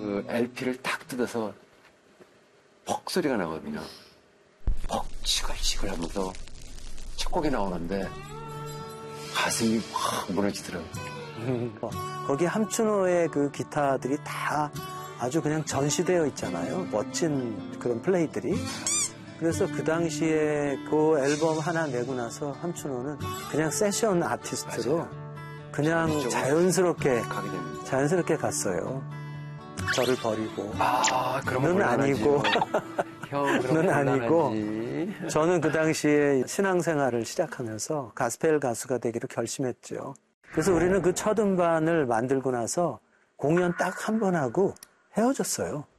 그 LP를 탁 뜯어서 퍽 소리가 나거든요. 퍽 치글치글 하면서 첫 곡이 나오는데 가슴이 확 무너지더라고요. 거기 함춘호의 그 기타들이 다 아주 그냥 전시되어 있잖아요. 멋진 그런 플레이들이. 그래서 그 당시에 그 앨범 하나 내고 나서 함춘호는 그냥 세션 아티스트로 맞아요. 그냥 자연스럽게 갔어요. 저를 버리고. 그런 는 아니고. 형, 는 아니고. 저는 그 당시에 신앙생활을 시작하면서 가스펠 가수가 되기로 결심했죠. 그래서 우리는 그 첫 음반을 만들고 나서 공연 딱 한 번 하고 헤어졌어요.